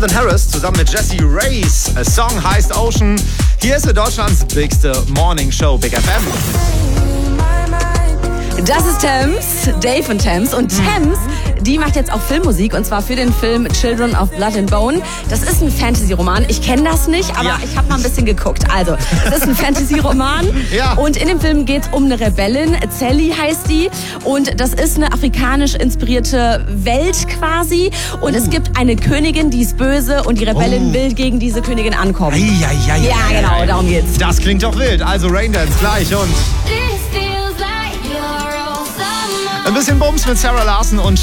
Calvin Harris zusammen mit Jessie Reyes. A Song heißt Ocean. Hier ist Deutschlands bigste Morning Show, Big FM. Das ist Thames, Dave und Thames. Und Thames, die macht jetzt auch Filmmusik, und zwar für den Film Children of Blood and Bone. Das ist ein Fantasy-Roman. Ich kenne das nicht, aber ich habe mal ein bisschen geguckt. Also, es ist ein Fantasy-Roman. Ja. Und in dem Film geht es um eine Rebellin. Zelly heißt die. Und das ist eine afrikanisch inspirierte Welt quasi. Und es gibt eine Königin, die ist böse, und die Rebellin will gegen diese Königin ankommen. Ja, genau, darum geht's. Das klingt doch wild. Also Raindance gleich und ein bisschen Bums mit Sarah Larson und